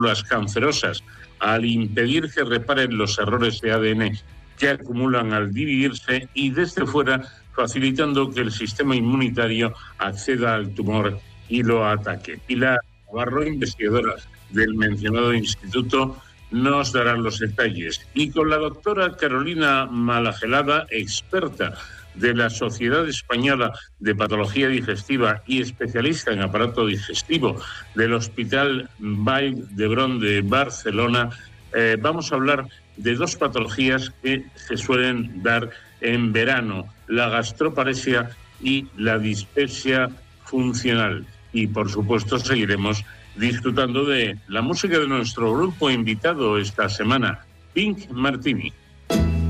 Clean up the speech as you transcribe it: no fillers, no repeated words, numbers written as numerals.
células cancerosas al impedir que reparen los errores de ADN que acumulan al dividirse y desde fuera facilitando que el sistema inmunitario acceda al tumor y lo ataque. Pilar Navarro, investigadora del mencionado instituto, nos dará los detalles. Y con la doctora Carolina Malagelada, experta de la Sociedad Española de Patología Digestiva y especialista en aparato digestivo del Hospital Vall d'Hebron de Barcelona, vamos a hablar de dos patologías que se suelen dar en verano: la gastroparesia y la dispepsia funcional. Y por supuesto seguiremos disfrutando de la música de nuestro grupo invitado esta semana, Pink Martini.